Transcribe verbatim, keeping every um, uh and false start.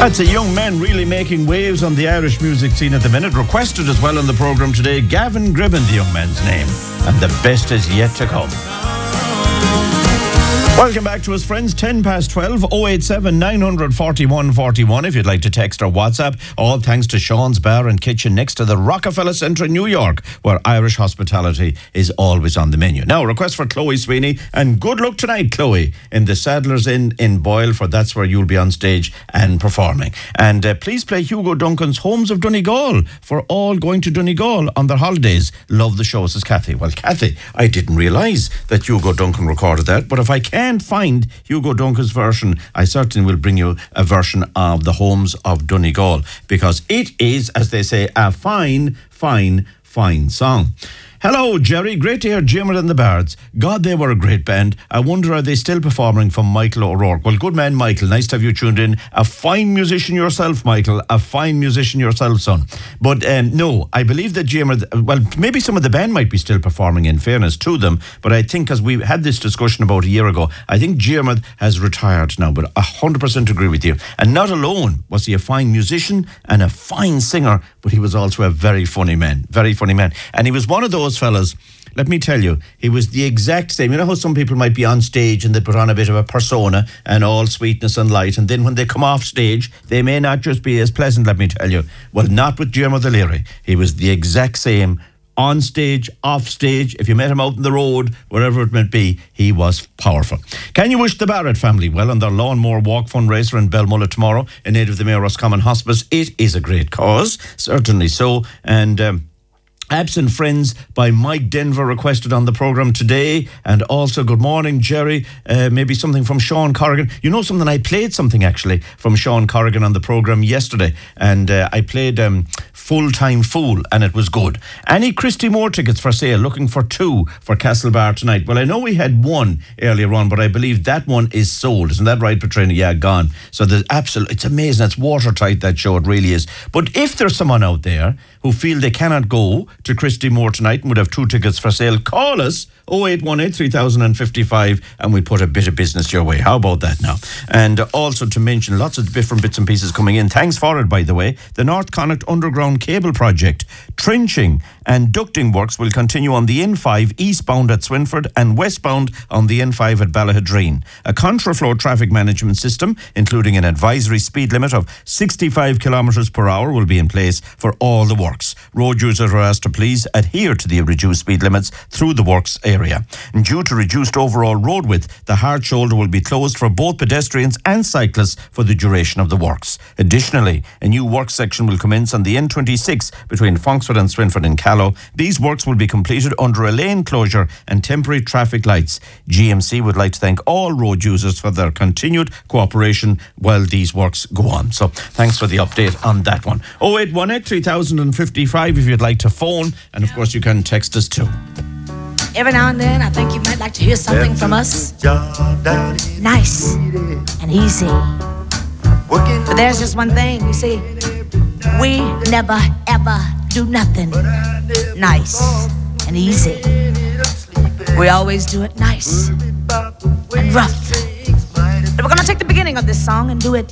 That's a young man really making waves on the Irish music scene at the minute. Requested as well on the programme today, Gavin Gribben, the young man's name. And the best is yet to come. Welcome back to us, friends. ten past twelve, oh eight seven, nine hundred, forty-one forty-one if you'd like to text or WhatsApp. All thanks to Sean's Bar and Kitchen next to the Rockefeller Centre in New York, where Irish hospitality is always on the menu. Now, request for Chloe Sweeney, and good luck tonight, Chloe, in the Sadler's Inn in Boyle, for that's where you'll be on stage and performing. And uh, please play Hugo Duncan's Homes of Donegal for all going to Donegal on their holidays. Love the show, says Kathy. Well, Kathy, I didn't realise that Hugo Duncan recorded that, but if I can find Hugo Duncan's version, I certainly will bring you a version of the Homes of Donegal, because it is, as they say, a fine, fine, fine song. Hello, Jerry. Great to hear Jimmer and the Bards. God, they were a great band. I wonder, are they still performing? From Michael O'Rourke. Well, good man, Michael. Nice to have you tuned in. A fine musician yourself, Michael. A fine musician yourself, son. But um, no, I believe that Jimmer, well, maybe some of the band might be still performing, in fairness to them. But I think, as we had this discussion about a year ago, I think Jimmer has retired now. But one hundred percent agree with you. And not alone was he a fine musician and a fine singer, but he was also a very funny man. Very funny man. And he was one of those fellas, let me tell you, he was the exact same. You know how some people might be on stage and they put on a bit of a persona and all sweetness and light, and then when they come off stage, they may not just be as pleasant, let me tell you. Well, not with Diarmuid O'Leary. He was the exact same on stage, off stage. If you met him out on the road, wherever it might be, he was powerful. Can you wish the Barrett family well on their Lawnmower Walk fundraiser in Belmullet tomorrow in aid of the Mayor Roscommon Hospice? It is a great cause, certainly so. And um, Absent Friends by Mike Denver requested on the programme today. And also, good morning, Jerry. Uh, maybe something from Sean Corrigan. You know something? I played something actually from Sean Corrigan on the programme yesterday. And uh, I played um, Full-Time Fool, and it was good. Any Christy Moore tickets for sale? Looking for two for Castlebar tonight. Well, I know we had one earlier on, but I believe that one is sold. Isn't that right, Petrina? Yeah, gone. So there's absolutely, it's amazing. It's watertight, that show. It really is. But if there's someone out there who feel they cannot go to Christy Moore tonight and would have two tickets for sale, call us oh eight one eight, three thousand fifty-five and we put a bit of business your way. How about that now? And also to mention, lots of different bits and pieces coming in. Thanks for it, by the way. The North Connacht Underground Cable Project. Trenching and ducting works will continue on the N five eastbound at Swinford and westbound on the N five at Ballahadreen. A contraflow traffic management system, including an advisory speed limit of sixty-five kilometres per hour, will be in place for all the works. Road users are asked to please adhere to the reduced speed limits through the works area. And due to reduced overall road width, the hard shoulder will be closed for both pedestrians and cyclists for the duration of the works. Additionally, a new work section will commence on the N twenty-six between Fonksford and Swinford in Callow. These works will be completed under a lane closure and temporary traffic lights. G M C would like to thank all road users for their continued cooperation while these works go on. So thanks for the update on that one. oh eight one eight, three thousand fifty-five if you'd like to phone, and of course you can text us too. Every now and then I think you might like to hear something from us. Nice and easy. But there's just one thing, you see. We never ever do nothing nice and easy. We always do it nice and rough. And we're gonna take the beginning of this song and do it